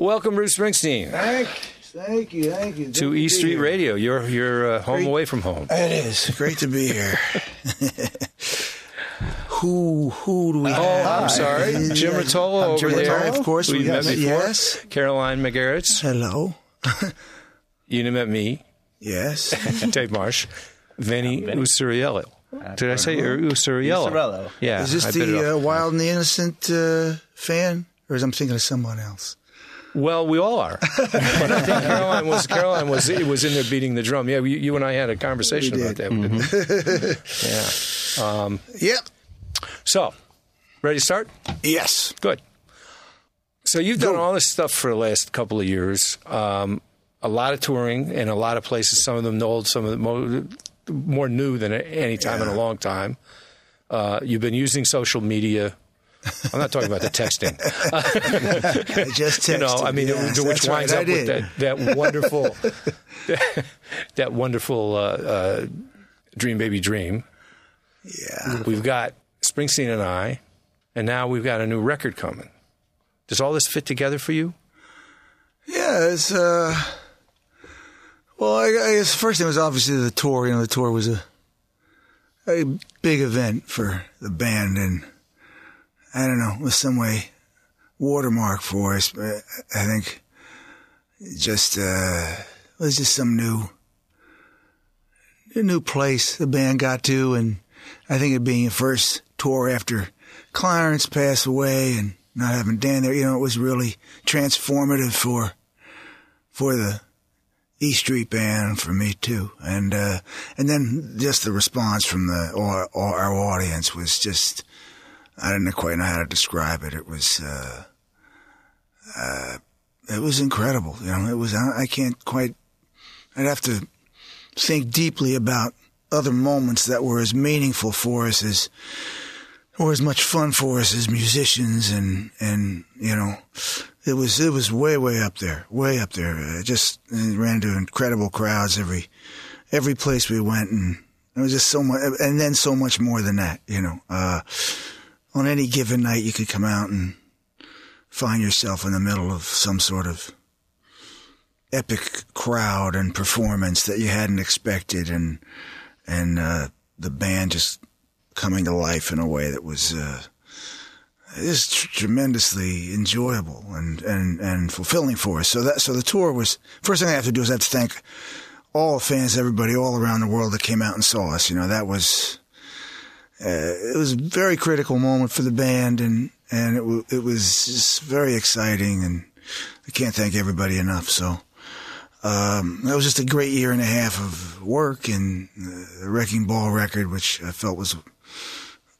Welcome, Bruce Springsteen. Thank you. To E Street Radio. You're home away from home. It is great to be here. Who do we have? Oh, I'm sorry. Jim Rotolo over Jim there. Rotolo, of course. We met before. Yes. Caroline McGarretts. Hello. You met me. Yes. Dave Marsh. Vinny Usuriello. Did I say Usuriello? Usuriello. Yeah. Is this the Wild and the Innocent fan? Or is I'm thinking of someone else? Well, we all are. But I think Caroline was in there beating the drum. Yeah, you and I had a conversation about that. Mm-hmm. Yeah. Yep. So, ready to start? Yes. Good. So you've done all this stuff for the last couple of years. A lot of touring in a lot of places. Some of them old, some of them more new than any time in a long time. You've been using social media. I'm not talking about the texting. I just texted. Which winds up with that wonderful, that wonderful Dream Baby Dream. Yeah. We've got Springsteen and I, and now we've got a new record coming. Does all this fit together for you? Yeah, it's well, I guess the first thing was obviously the tour. You know, the tour was a big event for the band, and I don't know, it was some way watermark for us. But I think it was just some new place the band got to, and I think it being the first tour after Clarence passed away and not having Dan there, you know, it was really transformative for the E Street Band, for me too, and then just the response from our audience was just, I didn't quite know how to describe it. It was incredible. You know, it was, I'd have to think deeply about other moments that were as meaningful for us or as much fun for us as musicians, and you know, it was way up there. Just ran into incredible crowds every place we went, and it was just so much, and then so much more than that. You know, on any given night, you could come out and find yourself in the middle of some sort of epic crowd and performance that you hadn't expected, and the band just coming to life in a way that was just tremendously enjoyable and fulfilling for us. So the tour was, first thing I have to do is I have to thank all the fans, everybody all around the world that came out and saw us. You know, that was it was a very critical moment for the band, and it was just very exciting, and I can't thank everybody enough. So it was just a great year and a half of work, and the Wrecking Ball record, which I felt was